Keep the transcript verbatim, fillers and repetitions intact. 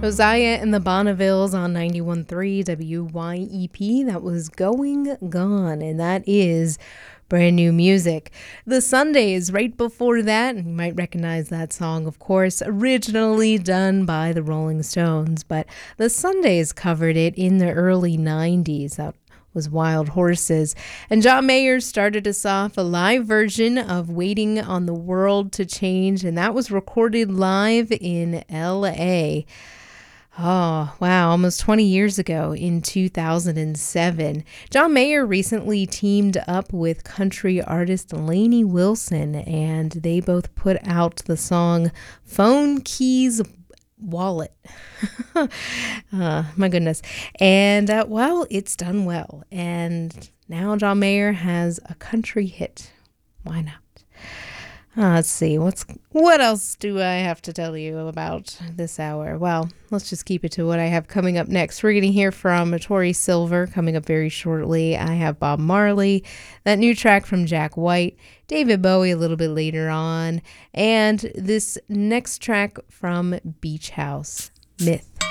Josiah and the Bonnevilles on ninety-one point three W Y E P. That was Going Gone, and that is brand new music. The Sundays right before that, and you might recognize that song, of course, originally done by the Rolling Stones, but the Sundays covered it in the early nineties. That was Wild Horses. And John Mayer started us off a live version of Waiting on the World to Change, and that was recorded live in L A Oh, wow, almost twenty years ago in two thousand seven. John Mayer recently teamed up with country artist Lainey Wilson, and they both put out the song Phone Keys Wallet. uh, my goodness. And, uh, well, it's done well. And now John Mayer has a country hit. Why not? Uh, let's see. What's what else do I have to tell you about this hour? Well, let's just keep it to what I have coming up next. We're going to hear from Tori Silver coming up very shortly. I have Bob Marley, that new track from Jack White, David Bowie a little bit later on, and this next track from Beach House, Myth.